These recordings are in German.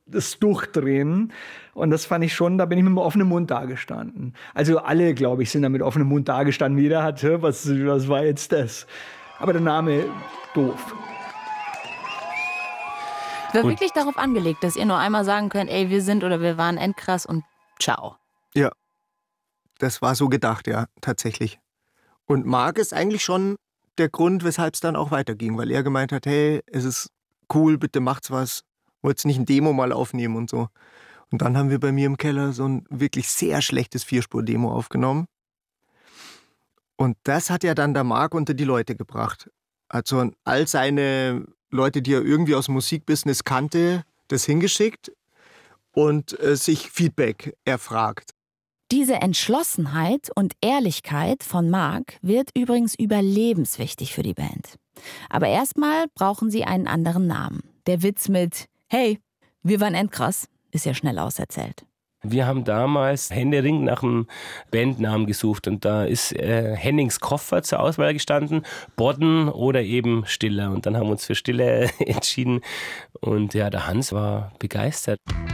das Durchdrehen. Und das fand ich schon, da bin ich mit einem offenen Mund dagestanden. Also alle, glaube ich, sind da mit offenem Mund dagestanden. Jeder hat, was war jetzt das? Aber der Name, doof. Es war wirklich darauf angelegt, dass ihr nur einmal sagen könnt, ey, wir sind oder wir waren endkrass und ciao. Ja, das war so gedacht, ja, tatsächlich. Und Marc ist eigentlich schon der Grund, weshalb es dann auch weiterging, weil er gemeint hat, hey, es ist cool, bitte macht's was, wollt's nicht ein Demo mal aufnehmen und so. Und dann haben wir bei mir im Keller so ein wirklich sehr schlechtes 4-Spur-Demo aufgenommen. Und das hat ja dann der Marc unter die Leute gebracht. Also all seine Leute, die er irgendwie aus dem Musikbusiness kannte, das hingeschickt und sich Feedback erfragt. Diese Entschlossenheit und Ehrlichkeit von Marc wird übrigens überlebenswichtig für die Band. Aber erstmal brauchen sie einen anderen Namen. Der Witz mit "Hey, wir waren endkrass" ist ja schnell auserzählt. Wir haben damals händeringend nach einem Bandnamen gesucht und da ist Hennings Koffer zur Auswahl gestanden, Bodden oder eben Stiller. Und dann haben wir uns für Stiller entschieden und ja, der Hans war begeistert.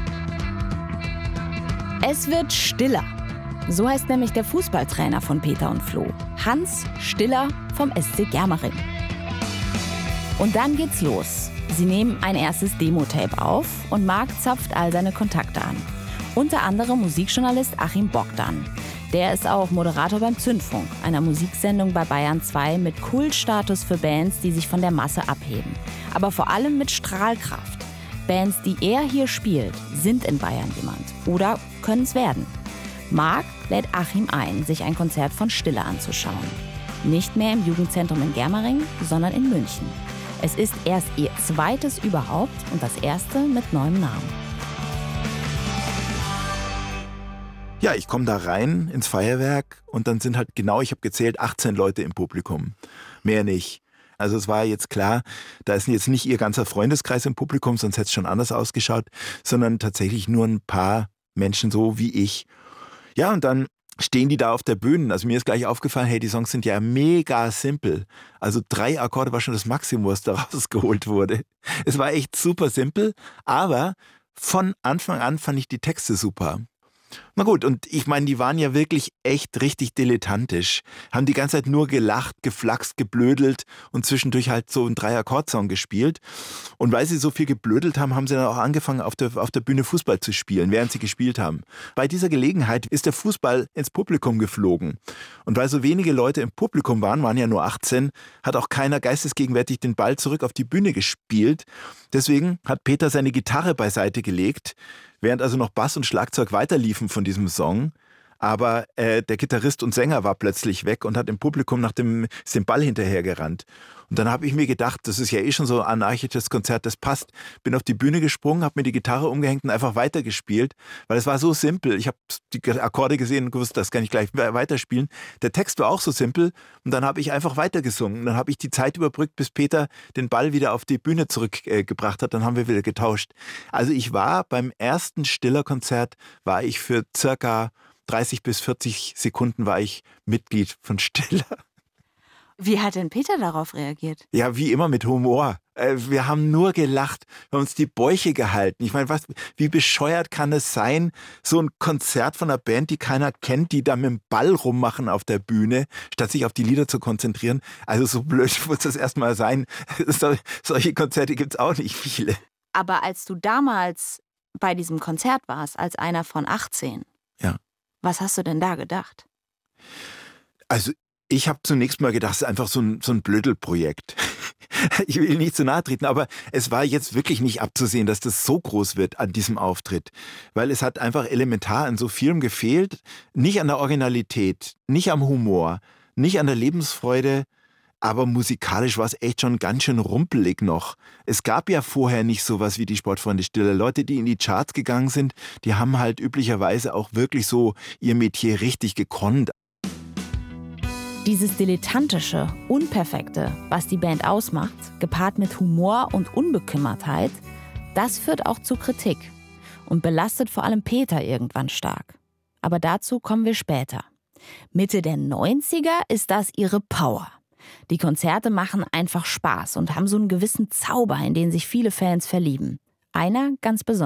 Es wird stiller. So heißt nämlich der Fußballtrainer von Peter und Flo. Hans Stiller vom SC Germering. Und dann geht's los. Sie nehmen ein erstes Demo-Tape auf und Marc zapft all seine Kontakte an. Unter anderem Musikjournalist Achim Bogdan. Der ist auch Moderator beim Zündfunk, einer Musiksendung bei Bayern 2 mit Kultstatus für Bands, die sich von der Masse abheben. Aber vor allem mit Strahlkraft. Bands, die er hier spielt, sind in Bayern jemand oder können es werden. Marc lädt Achim ein, sich ein Konzert von Stiller anzuschauen. Nicht mehr im Jugendzentrum in Germering, sondern in München. Es ist erst ihr zweites überhaupt und das erste mit neuem Namen. Ja, ich komme da rein ins Feuerwerk und dann sind halt genau, ich habe gezählt, 18 Leute im Publikum. Mehr nicht. Also es war jetzt klar, da ist jetzt nicht ihr ganzer Freundeskreis im Publikum, sonst hätte es schon anders ausgeschaut, sondern tatsächlich nur ein paar Menschen so wie ich. Ja, und dann stehen die da auf der Bühne. Also mir ist gleich aufgefallen, hey, die Songs sind ja mega simpel. Also 3 Akkorde war schon das Maximum, was da rausgeholt wurde. Es war echt super simpel, aber von Anfang an fand ich die Texte super. Na gut, und ich meine, die waren ja wirklich echt richtig dilettantisch. Haben die ganze Zeit nur gelacht, geflaxt, geblödelt und zwischendurch halt so einen 3-Akkord-Song gespielt. Und weil sie so viel geblödelt haben, haben sie dann auch angefangen, auf der Bühne Fußball zu spielen, während sie gespielt haben. Bei dieser Gelegenheit ist der Fußball ins Publikum geflogen. Und weil so wenige Leute im Publikum waren ja nur 18, hat auch keiner geistesgegenwärtig den Ball zurück auf die Bühne gespielt. Deswegen hat Peter seine Gitarre beiseite gelegt, während also noch Bass und Schlagzeug weiterliefen von diesem Song. Aber der Gitarrist und Sänger war plötzlich weg und hat im Publikum ist dem Ball hinterhergerannt. Und dann habe ich mir gedacht, das ist ja eh schon so ein anarchisches Konzert, das passt. Bin auf die Bühne gesprungen, habe mir die Gitarre umgehängt und einfach weitergespielt, weil es war so simpel. Ich habe die Akkorde gesehen und gewusst, das kann ich gleich weiterspielen. Der Text war auch so simpel und dann habe ich einfach weitergesungen. Und dann habe ich die Zeit überbrückt, bis Peter den Ball wieder auf die Bühne zurückgebracht hat. Dann haben wir wieder getauscht. Also ich war beim ersten Stiller-Konzert, war ich für circa 30 bis 40 Sekunden war ich Mitglied von Stiller. Wie hat denn Peter darauf reagiert? Ja, wie immer mit Humor. Wir haben nur gelacht, wir haben uns die Bäuche gehalten. Ich meine, wie bescheuert kann es sein, so ein Konzert von einer Band, die keiner kennt, die da mit dem Ball rummachen auf der Bühne, statt sich auf die Lieder zu konzentrieren. Also so blöd muss das erstmal sein. Solche Konzerte gibt es auch nicht viele. Aber als du damals bei diesem Konzert warst, als einer von 18, ja. Was hast du denn da gedacht? Also ich habe zunächst mal gedacht, es ist einfach so ein Blödelprojekt. Ich will nicht zu nahe treten, aber es war jetzt wirklich nicht abzusehen, dass das so groß wird an diesem Auftritt. Weil es hat einfach elementar an so vielem gefehlt. Nicht an der Originalität, nicht am Humor, nicht an der Lebensfreude. Aber musikalisch war es echt schon ganz schön rumpelig noch. Es gab ja vorher nicht sowas wie die Sportfreunde Stiller. Leute, die in die Charts gegangen sind, die haben halt üblicherweise auch wirklich so ihr Metier richtig gekonnt. Dieses Dilettantische, Unperfekte, was die Band ausmacht, gepaart mit Humor und Unbekümmertheit, das führt auch zu Kritik und belastet vor allem Peter irgendwann stark. Aber dazu kommen wir später. Mitte der 90er ist das ihre Power. Die Konzerte machen einfach Spaß und haben so einen gewissen Zauber, in den sich viele Fans verlieben. Einer ganz besonders.